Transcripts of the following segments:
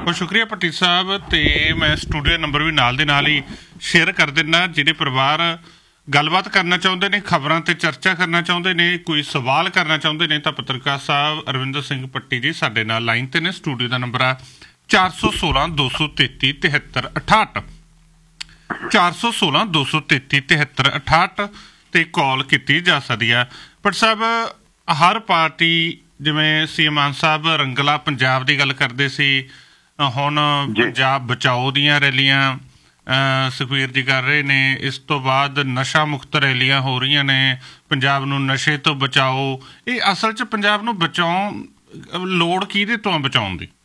ਬਹੁਤ ਸ਼ੁਕਰੀਆ ਭੱਟੀ ਸਾਹਿਬ। ਅਤੇ ਮੈਂ ਸਟੂਡੀਓ ਨੰਬਰ ਵੀ ਨਾਲ ਦੇ ਨਾਲ ਹੀ ਸ਼ੇਅਰ ਕਰ ਦਿੰਦਾ। ਜਿਹੜੇ ਪਰਿਵਾਰ ਗੱਲਬਾਤ ਕਰਨਾ ਚਾਹੁੰਦੇ ਨੇ, ਖਬਰਾਂ 'ਤੇ ਚਰਚਾ ਕਰਨਾ ਚਾਹੁੰਦੇ ਨੇ, ਕੋਈ ਸਵਾਲ ਕਰਨਾ ਚਾਹੁੰਦੇ ਨੇ, ਤਾਂ ਪੱਤਰਕਾਰ ਸਾਹਿਬ ਅਰਵਿੰਦਰ ਸਿੰਘ ਭੱਟੀ ਜੀ ਸਾਡੇ ਨਾਲ ਲਾਈਨ 'ਤੇ ਨੇ। ਸਟੂਡੀਓ ਦਾ ਨੰਬਰ ਆ 416 233 73 68 416 233 73 68 'ਤੇ ਕਾਲ ਕੀਤੀ ਜਾ ਸਕਦੀ ਆ। ਭੱਟ ਸਾਹਿਬ, ਹਰ ਪਾਰਟੀ ਜਿਵੇਂ CM ਮਾਨ ਸਾਹਿਬ ਰੰਗਲਾ ਪੰਜਾਬ ਦੀ ਗੱਲ ਕਰਦੇ ਸੀ, ਹੁਣ ਪੰਜਾਬ ਬਚਾਓ ਦੀਆਂ ਰੈਲੀਆਂ ਸੁਖਬੀਰ ਜੀ ਕਰ ਰਹੇ ਨੇ। ਇਸ ਤੋਂ ਬਾਅਦ ਨਸ਼ਾ ਮੁਕਤ ਰੈਲੀਆਂ ਹੋ ਰਹੀਆਂ ਨੇ, ਪੰਜਾਬ ਨੂੰ ਨਸ਼ੇ ਤੋਂ ਬਚਾਓ। ਇਹ ਅਸਲ 'ਚ ਪੰਜਾਬ ਨੂੰ ਲੋੜ ਕਿਹਦੇ ਤੋਂ ਬਚਾਉਣ ਦੀ?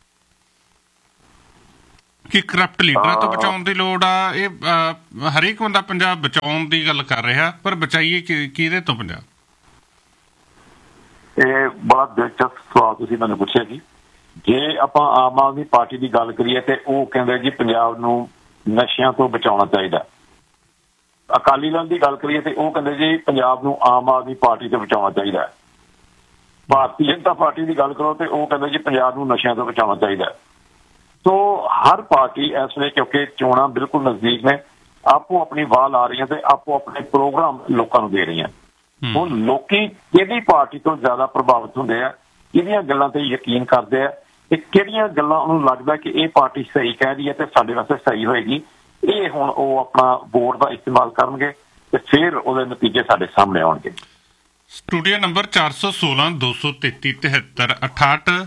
ਕਿ ਕਰਪਟ ਲੀਡਰਾਂ ਤੋਂ ਬਚਾਉਣ ਦੀ ਲੋੜ ਆ? ਇਹ ਹਰੇਕ ਬੰਦਾ ਪੰਜਾਬ ਬਚਾਉਣ ਦੀ ਗੱਲ ਕਰ ਰਿਹਾ, ਪਰ ਬਚਾਈਏ ਕਿਹਦੇ ਤੋਂ ਪੰਜਾਬ? ਇਹ ਬੜਾ ਦਿਲਚਸਪ ਸਵਾਲ ਤੁਸੀਂ ਮੈਨੂੰ ਪੁੱਛਿਆ ਜੀ। ਜੇ ਆਪਾਂ ਆਮ ਆਦਮੀ ਪਾਰਟੀ ਦੀ ਗੱਲ ਕਰੀਏ ਤੇ ਉਹ ਕਹਿੰਦੇ ਜੀ ਪੰਜਾਬ ਨੂੰ ਨਸ਼ਿਆਂ ਤੋਂ ਬਚਾਉਣਾ ਚਾਹੀਦਾ। ਅਕਾਲੀ ਦਲ ਦੀ ਗੱਲ ਕਰੀਏ ਤੇ ਉਹ ਕਹਿੰਦੇ ਜੀ ਪੰਜਾਬ ਨੂੰ ਆਮ ਆਦਮੀ ਪਾਰਟੀ ਤੋਂ ਬਚਾਉਣਾ ਚਾਹੀਦਾ। ਭਾਰਤੀ ਜਨਤਾ ਪਾਰਟੀ ਦੀ ਗੱਲ ਕਰੋ ਤੇ ਉਹ ਕਹਿੰਦੇ ਜੀ ਪੰਜਾਬ ਨੂੰ ਨਸ਼ਿਆਂ ਤੋਂ ਬਚਾਉਣਾ ਚਾਹੀਦਾ। ਸੋ ਹਰ ਪਾਰਟੀ ਇਸ ਵੇਲੇ, ਕਿਉਂਕਿ ਚੋਣਾਂ ਬਿਲਕੁਲ ਨਜ਼ਦੀਕ ਨੇ, ਆਪੋ ਆਪਣੀ ਵਾਹ ਲਾ ਰਹੀਆਂ ਤੇ ਆਪੋ ਆਪਣੇ ਪ੍ਰੋਗਰਾਮ ਲੋਕਾਂ ਨੂੰ ਦੇ ਰਹੀਆਂ। ਹੁਣ ਲੋਕੀ ਕਿਹੜੀ ਪਾਰਟੀ ਤੋਂ ਜ਼ਿਆਦਾ ਪ੍ਰਭਾਵਿਤ ਹੁੰਦੇ ਆ, ਕਿਹੜੀਆਂ ਗੱਲਾਂ ਤੇ ਯਕੀਨ ਕਰਦੇ ਆ ਤੇ ਕਿਹੜੀਆਂ ਗੱਲਾਂ ਉਹਨੂੰ ਲੱਗਦਾ ਕਿ ਇਹ ਪਾਰਟੀ ਸਹੀ ਕਹਿ ਰਹੀ ਹੈ ਤੇ ਸਾਡੇ ਵਾਸਤੇ ਸਹੀ ਹੋਏਗੀ, ਇਹ ਹੁਣ ਉਹ ਆਪਣਾ ਵੋਟ ਦਾ ਇਸਤੇਮਾਲ ਕਰਨਗੇ ਤੇ ਫਿਰ ਉਹਦੇ ਨਤੀਜੇ ਸਾਡੇ ਸਾਹਮਣੇ ਆਉਣਗੇ। Studio number 416 233 73 68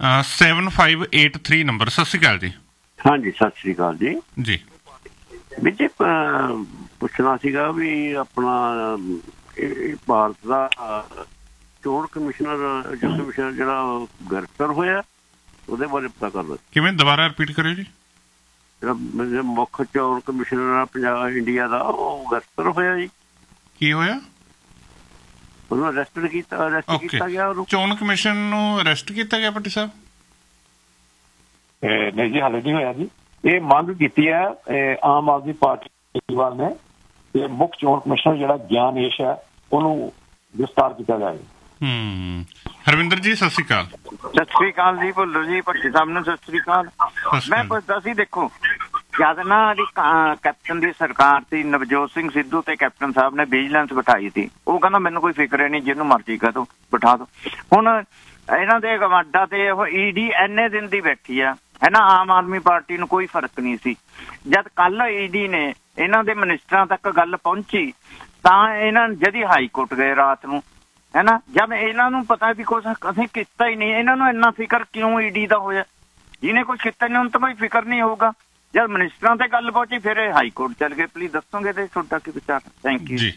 7583 number. ਸਤਿ ਸ਼੍ਰੀ ਅਕਾਲ ਜੀ। ਹਾਂਜੀ, ਸਤਿ ਸ਼੍ਰੀ ਅਕਾਲ ਜੀ। ਜੀ ਵੀ ਜੀ ਪੁੱਛਣਾ ਸੀਗਾ ਵੀ ਆਪਣਾ ਭਾਰਤ ਦਾ ਚੋਣ ਕਮਿਸ਼ਨਰ ਜਿਹੜਾ ਗ੍ਰਿਫਤਾਰ ਹੋਇਆ, ਉਹਦੇ ਬਾਰੇ ਪਤਾ ਕਰ ਲਓ। ਕਿਵੇਂ? ਦੁਬਾਰਾ ਰਿਪੀਟ ਕਰਿਓ ਜੀ। ਜਿਹੜਾ ਮੁੱਖ ਚੋਣ ਕਮਿਸ਼ਨਰ ਪੰਜਾਬ ਇੰਡੀਆ ਦਾ, ਉਹ ਗ੍ਰਿਫਤਾਰ ਹੋਇਆ ਜੀ। ਕੀ ਹੋਇਆ? ਉਹਨੂੰ ਅਰੈਸਟ ਕੀਤਾ ਗਿਆ। ਉਹਨੂੰ ਚੋਣ ਕਮਿਸ਼ਨ ਨੂੰ ਅਰੈਸਟ ਕੀਤਾ ਗਿਆ ਭੱਟੀ ਸਾਹਿਬ? ਨਹੀਂ ਜੀ, ਹਾਲੇ ਨਹੀਂ ਹੋਇਆ ਜੀ। ਇਹ ਮੰਗ ਕੀਤੀ ਹੈ ਆਮ ਆਦਮੀ ਪਾਰਟੀ ਕੇਜਰੀਵਾਲ ਨੇ ਤੇ ਮੁੱਖ ਚੋਣ ਕਮਿਸ਼ਨਰ ਜਿਹੜਾ ਗਿਆਨੇਸ਼ ਹੈ ਉਹਨੂੰ ਗ੍ਰਿਫਤਾਰ ਕੀਤਾ ਜਾਏ। ਹਰਵਿੰਦਰ ਜੀ ਸਤਿ ਸ਼੍ਰੀ ਅਕਾਲ। ਸਤਿ ਸ਼੍ਰੀ ਅਕਾਲ ਜੀ। ਭੁੱਲਰ ਜੀ, ਭੱਟੀ ਸਾਹਿਬ ਨੂੰ ਸਤਿ ਸ਼੍ਰੀ ਅਕਾਲ। ਮੈਂ ਪੁੱਛਦਾ ਸੀ, ਦੇਖੋ ਜਦ ਨਾ ਕੈਪਟਨ ਦੀ ਸਰਕਾਰ ਸੀ, ਨਵਜੋਤ ਸਿੰਘ ਸਿੱਧੂ ਤੇ ਕੈਪਟਨ ਸਾਹਿਬ ਨੇ ਵਿਜੀਲੈਂਸ ਬਿਠਾਈ ਸੀ। ਉਹ ਕਹਿੰਦਾ ਮੈਨੂੰ ਕੋਈ ਫਿਕਰ ਨਹੀਂ, ਜਿਹਨੂੰ ਮਰਜ਼ੀ ਕਹਿ ਦੋ ਬਿਠਾ ਦੋ। ਹੁਣ ਇਹਨਾਂ ਦੇ ਗਵਾਡਾ ਤੇ ਉਹ ED ਇੰਨੇ ਦਿਨ ਦੀ ਬੈਠੀ ਆ, ਹੈ ਨਾ। ਆਮ ਆਦਮੀ ਪਾਰਟੀ ਨੂੰ ਕੋਈ ਫਰਕ ਨਹੀਂ ਸੀ। ਜਦ ਕੱਲ ED ਨੇ ਇਹਨਾਂ ਦੇ ਮਿਨਿਸਟਰਾਂ ਤੱਕ ਗੱਲ ਪਹੁੰਚੀ ਤਾਂ ਇਹਨਾਂ ਜਦੀ ਹਾਈ ਕੋਰਟ ਗਏ ਰਾਤ ਨੂੰ, ਹੈ ਨਾ। ਜਦ ਇਹਨਾਂ ਨੂੰ ਪਤਾ ਵੀ ਕੁਛ ਅਸੀਂ ਕੀਤਾ ਹੀ ਨਹੀਂ, ਇਹਨਾਂ ਨੂੰ ਇੰਨਾ ਫਿਕਰ ਕਿਉਂ ED ਦਾ ਹੋਇਆ? ਜਿਹਨੇ ਕੁਛ ਕੀਤਾ ਨਹੀਂ ਉਹਨੂੰ ਤਾਂ ਕੋਈ ਫਿਕਰ ਨਹੀਂ ਹੋਊਗਾ। ਜਦ ਮਿਨਿਸਟਰਾਂ ਤੇ ਗੱਲ ਪਹੁੰਚੀ ਫਿਰ ਇਹ ਹਾਈ ਕੋਰਟ ਚੱਲ ਗਏ। ਪਲੀਜ਼ ਦੱਸੋਗੇ ਤੇ ਤੁਹਾਡਾ ਕੀ ਵਿਚਾਰ? ਥੈਂਕ ਯੂ ਜੀ।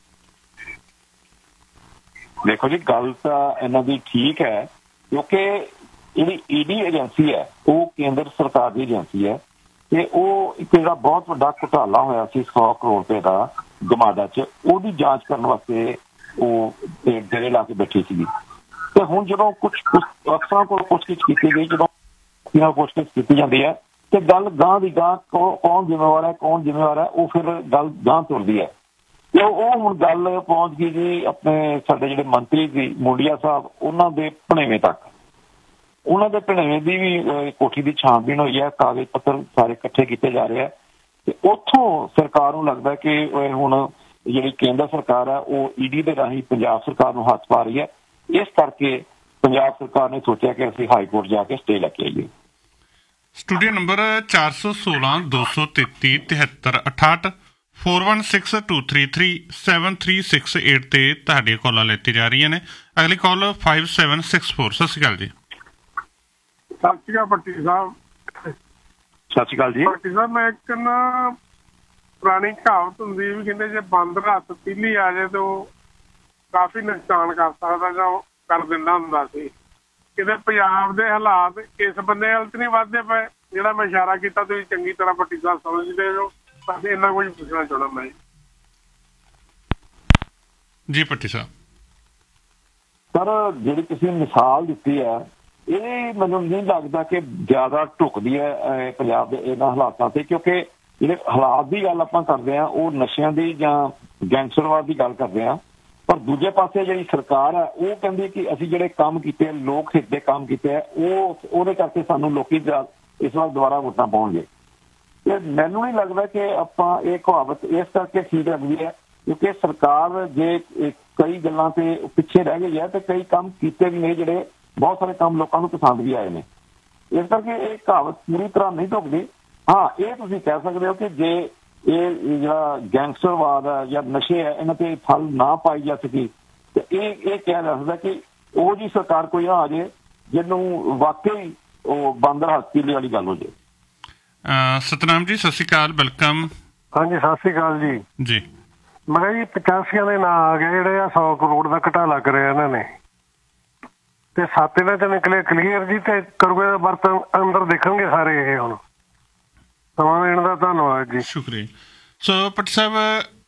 ਦੇਖੋ ਜੀ, ਗੱਲ ਤਾਂ ਇਹਨਾਂ ਦੀ ਠੀਕ ਹੈ, ਕਿਉਂਕਿ ਜਿਹੜੀ ED ਏਜੰਸੀ ਹੈ ਉਹ ਕੇਂਦਰ ਸਰਕਾਰ ਦੀ ਏਜੰਸੀ ਹੈ ਤੇ ਉਹ ਇੱਕ ਜਿਹੜਾ ਬਹੁਤ ਵੱਡਾ ਘੁਟਾਲਾ ਹੋਇਆ ਸੀ 100 ਕਰੋੜ ਰੁਪਏ ਦਾ ਗਮਾਡਾ 'ਚ, ਉਹਦੀ ਜਾਂਚ ਕਰਨ ਵਾਸਤੇ ਉਹ ਡੇਰੇ ਲਾ ਕੇ ਬੈਠੀ ਸੀਗੀ। ਤੇ ਹੁਣ ਜਦੋਂ ਕੁਛ ਅਫਸਰਾਂ ਕੋਲ ਪੁੱਛਗਿੱਛ ਕੀਤੀ ਗਈ, ਜਦੋਂ ਪੁੱਛਗਿੱਛ ਕੀਤੀ ਜਾਂਦੀ ਹੈ ਤੇ ਗੱਲ ਗਾਂਹ ਦੀ ਗਾਂਹ ਕੌਣ ਜ਼ਿੰਮੇਵਾਰ ਹੈ, ਉਹ ਫਿਰ ਗੱਲ ਗਾਂਹ ਤੁਰਦੀ ਹੈ। ਤੇ ਉਹ ਹੁਣ ਗੱਲ ਪਹੁੰਚ ਗਈ ਜੀ ਆਪਣੇ ਸਾਡੇ ਜਿਹੜੇ ਮੰਤਰੀ ਸੀ ਮੁੰਡੀਆ ਸਾਹਿਬ, ਉਹਨਾਂ ਦੇ ਭਣੇਵੇਂ ਤੱਕ। ਉਹਨਾਂ ਦੇ ਭਣੇਵੇਂ ਦੀ ਵੀ ਕੋਠੀ ਦੀ ਛਾਣਬੀਣ ਹੋਈ ਹੈ, ਕਾਗਜ਼ ਪੱਤਰ ਸਾਰੇ ਇਕੱਠੇ ਕੀਤੇ ਜਾ ਰਹੇ ਆ ਤੇ ਉੱਥੋਂ ਸਰਕਾਰ ਨੂੰ ਲੱਗਦਾ ਕਿ ਹੁਣ ਜਿਹੜੀ ਕੇਂਦਰ ਸਰਕਾਰ ਹੈ ਉਹ ED ਦੇ ਰਾਹੀਂ ਪੰਜਾਬ ਸਰਕਾਰ ਨੂੰ ਹੱਥ ਪਾ ਰਹੀ ਹੈ। ਇਸ ਕਰਕੇ ਪੰਜਾਬ ਸਰਕਾਰ ਨੇ ਸੋਚਿਆ ਕਿ ਅਸੀਂ ਹਾਈ ਕੋਰਟ ਜਾ ਕੇ ਸਟੇ ਲੈ ਕੇ ਆਈਏ। ਸਟੂਡੀਓ ਨੰਬਰ 416 233 73 68 416233 7368 ਤੇ ਤੁਹਾਡੀਆਂ ਕਾਲਾਂ ਲੈਤੀ ਜਾ ਰਹੀਆਂ ਨੇ। ਅਗਲੀ ਕਾਲ 5764। ਸਤਿ ਸ਼੍ਰੀ ਅਕਾਲ ਜੀ। ਸਤਿ ਸ਼੍ਰੀ ਅਕਾਲ ਭੱਟੀ ਸਾਹਿਬ। ਸਤਿ ਸ਼੍ਰੀ ਅਕਾਲ ਜੀ। ਭੱਟੀ ਸਾਹਿਬ, ਮੈਂ ਇੱਕ ਨਾ ਪੁਰਾਣੀ ਕਹਾਵਤ ਹੁੰਦੀ ਵੀ ਕਹਿੰਦੇ ਜੇ ਬਾਂਦਰ ਹੱਥ ਤੀਲੀ ਆ ਜਾਏ ਤੇ ਉਹ ਕਾਫੀ ਨੁਕਸਾਨ ਕਰ ਸਕਦਾ ਜਾਂ ਕਰ ਦਿੰਦਾ ਹੁੰਦਾ ਸੀ। ਕਿਤੇ ਪੰਜਾਬ ਦੇ ਹਾਲਾਤ ਇਸ ਬੰਦੇ ਵੱਲ ਨਹੀਂ ਵੱਧਦੇ ਪਏ? ਜਿਹੜਾ ਮੈਂ ਇਸ਼ਾਰਾ ਕੀਤਾ ਤੁਸੀਂ ਚੰਗੀ ਤਰ੍ਹਾਂ ਭੱਟੀ ਸਾਹਿਬ ਸਮਝਦੇ ਹੋ। ਬਸ ਇੰਨਾ ਕੁਝ ਪੁੱਛਣਾ ਚਾਹੁੰਦਾ ਮੈਂ ਜੀ। ਭੱਟੀ ਸਾਹਿਬ ਸਰ, ਜਿਹੜੀ ਤੁਸੀਂ ਮਿਸਾਲ ਦਿੱਤੀ ਹੈ ਇਹ ਮੈਨੂੰ ਨਹੀਂ ਲੱਗਦਾ ਕਿ ਜ਼ਿਆਦਾ ਢੁਕਦੀ ਹੈ ਪੰਜਾਬ ਦੇ ਇਹਨਾਂ ਹਾਲਾਤਾਂ ਤੇ, ਕਿਉਂਕਿ ਜਿਹੜੇ ਹਾਲਾਤ ਦੀ ਗੱਲ ਆਪਾਂ ਕਰਦੇ ਹਾਂ ਉਹ ਨਸ਼ਿਆਂ ਦੀ ਜਾਂ ਗੈਂਗਸਟਰਵਾਦ ਦੀ ਗੱਲ ਕਰਦੇ ਹਾਂ, ਪਰ ਦੂਜੇ ਪਾਸੇ ਜਿਹੜੀ ਸਰਕਾਰ ਹੈ ਉਹ ਕਹਿੰਦੀ ਕਿ ਅਸੀਂ ਜਿਹੜੇ ਕੰਮ ਕੀਤੇ ਲੋਕ ਹਿੱਤ ਦੇ ਕੰਮ ਕੀਤੇ ਆ ਉਹਦੇ ਕਰਕੇ ਸਾਨੂੰ ਲੋਕੀ ਇਸ ਵਾਰ ਦੁਬਾਰਾ ਵੋਟਾਂ ਪਾਉਣਗੇ। ਤੇ ਮੈਨੂੰ ਨਹੀਂ ਲੱਗਦਾ ਕਿ ਆਪਾਂ ਇਹ ਕਹਾਵਤ ਇਸ ਕਰਕੇ ਠੀਕ ਲੱਗਦੀ ਹੈ ਕਿਉਂਕਿ ਸਰਕਾਰ ਜੇ ਕਈ ਗੱਲਾਂ ਤੇ ਪਿੱਛੇ ਰਹਿ ਗਈ ਹੈ ਤੇ ਕਈ ਕੰਮ ਕੀਤੇ ਵੀ ਨੇ ਜਿਹੜੇ ਬਹੁਤ ਸਾਰੇ ਕੰਮ ਲੋਕਾਂ ਨੂੰ ਪਸੰਦ ਵੀ ਆਏ ਨੇ। ਇਸ ਕਰਕੇ ਇਹ ਕਹਾਵਤ ਪੂਰੀ ਤਰ੍ਹਾਂ ਨਹੀਂ ਢੁੱਕਦੀ। ਹਾਂ, ਇਹ ਤੁਸੀਂ ਕਹਿ ਸਕਦੇ ਹੋ ਕਿ ਜੇ ਇਹ ਜਿਹੜਾ ਗੈਂਗਸਟਰਵਾਦ ਹੈ ਜਾਂ ਨਸ਼ੇ ਹੈ ਇਹਨਾਂ ਤੇ ਠੱਲ ਨਾ ਪਾਈ ਜਾ ਸਕੀ ਤੇ ਇਹ ਕਿਹਾ ਜਾ ਸਕਦਾ ਕਿ ਉਹ ਜੀ ਸਰਕਾਰ ਕੋਈ ਨਾ ਆ ਜੇ ਜਿਹਨੂੰ ਵਾਕਈ ਉਹ ਬਾਂਦਰ ਹੱਥ ਪੀਲੇ ਵਾਲੀ ਗੱਲ ਹੋ ਜੇ। ਸਤਨਾਮ ਜੀ, ਸਤਿ ਸ਼੍ਰੀ ਅਕਾਲ, ਵੈਲਕਮ। ਹਾਂਜੀ, ਸਤਿ ਸ਼੍ਰੀ ਅਕਾਲ ਜੀ। ਜੀ ਮੈਂ ਕਿਹਾ ਜੀ 85 ਦੇ ਨਾਂ ਆ ਗਏ ਜਿਹੜੇ ਆ 100 ਕਰੋੜ ਦਾ ਘਟਾਲਾ ਕਰਿਆ ਇਹਨਾਂ ਨੇ ਤੇ 7 ਇਹਨਾਂ ਚ ਨਿਕਲੇ ਕਲੀਅਰ ਜੀ ਤੇ ਕਰੋਗੇ ਦਾ ਵਰਤ ਅੰਦਰ ਦੇਖਣਗੇ ਸਾਰੇ ਇਹ। ਹੁਣ ਸਮਾਂ ਦੇਣ ਦਾ ਧੰਨਵਾਦ ਜੀ। ਸ਼ੁਕਰੀਆ। ਸੋ ਭੱਟ ਸਾਹਿਬ,